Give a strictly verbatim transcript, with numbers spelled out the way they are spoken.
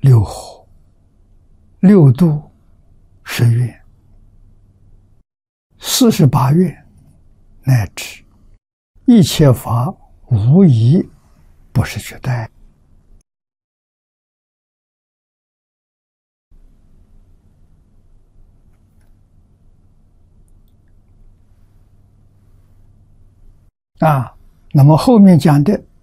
六火、六度、十愿、四十八愿，乃至一切法，无一不是绝代。啊，那么后面讲的